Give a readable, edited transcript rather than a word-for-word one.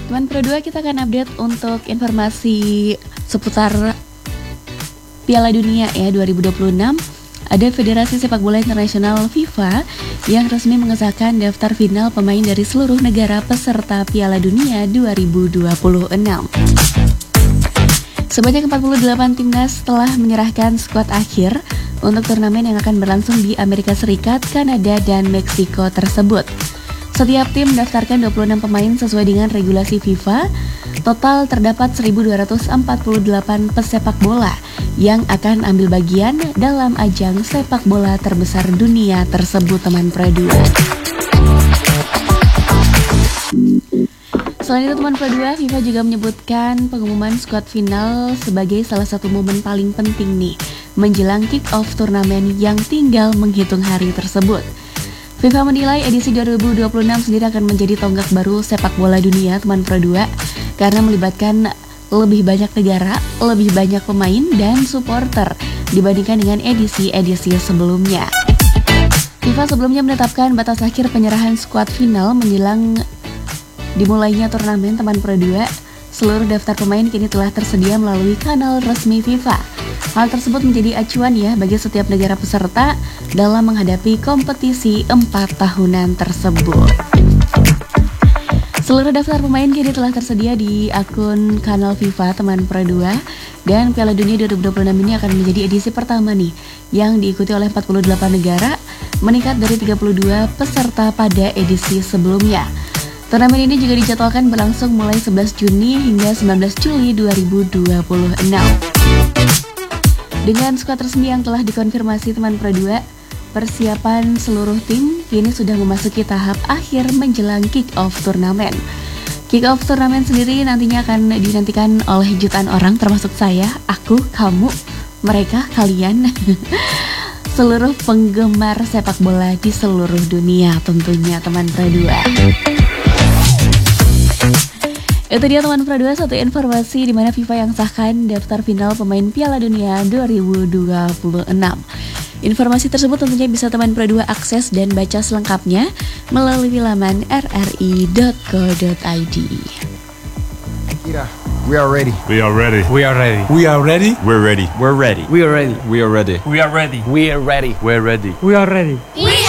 Teman Pro 2, kita akan update untuk informasi seputar Piala Dunia ya 2026. Ada Federasi Sepak Bola Internasional FIFA yang resmi mengesahkan daftar final pemain dari seluruh negara peserta Piala Dunia 2026. Sebanyak 48 timnas telah menyerahkan skuad akhir untuk turnamen yang akan berlangsung di Amerika Serikat, Kanada, dan Meksiko tersebut. Setiap tim mendaftarkan 26 pemain sesuai dengan regulasi FIFA. Total terdapat 1.248 pesepak bola yang akan ambil bagian dalam ajang sepak bola terbesar dunia tersebut, teman Pro 2. Selain itu, teman Pro 2, FIFA juga menyebutkan pengumuman skuad final sebagai salah satu momen paling penting nih menjelang kick-off turnamen yang tinggal menghitung hari tersebut. FIFA menilai edisi 2026 sendiri akan menjadi tonggak baru sepak bola dunia, teman Pro 2, karena melibatkan lebih banyak negara, lebih banyak pemain dan supporter dibandingkan dengan edisi-edisi sebelumnya. FIFA sebelumnya menetapkan batas akhir penyerahan skuad final menjelang dimulainya turnamen, teman Pro 2. Seluruh daftar pemain kini telah tersedia melalui kanal resmi FIFA. Hal tersebut menjadi acuan ya bagi setiap negara peserta dalam menghadapi kompetisi 4 tahunan tersebut. Seluruh daftar pemain kini telah tersedia di akun kanal FIFA, teman Pro 2, dan Piala Dunia 2026 ini akan menjadi edisi pertama nih yang diikuti oleh 48 negara, meningkat dari 32 peserta pada edisi sebelumnya. Turnamen ini juga dijadwalkan berlangsung mulai 11 Juni hingga 19 Juli 2026. Dengan skuad resmi yang telah dikonfirmasi, teman Pro 2, persiapan seluruh tim kini sudah memasuki tahap akhir menjelang kick-off turnamen. Kick-off turnamen sendiri nantinya akan dinantikan oleh jutaan orang, termasuk saya, aku, kamu, mereka, kalian, seluruh penggemar sepak bola di seluruh dunia tentunya, teman Pro 2. Itu dia, teman Pro 2, satu informasi di mana FIFA yang sahkan daftar final pemain Piala Dunia 2026. Informasi tersebut tentunya bisa teman Pro 2 akses dan baca selengkapnya melalui laman rri.co.id. We are ready. We are ready. We are ready. We are ready. We're ready. We're ready. We are ready. We are ready. We are ready. We are ready. We're ready. We are ready. We are ready.